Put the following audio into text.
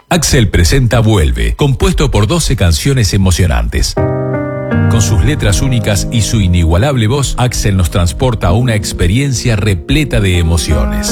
Axel presenta Vuelve, compuesto por 12 canciones emocionantes. Con sus letras únicas y su inigualable voz, Axel nos transporta a una experiencia repleta de emociones.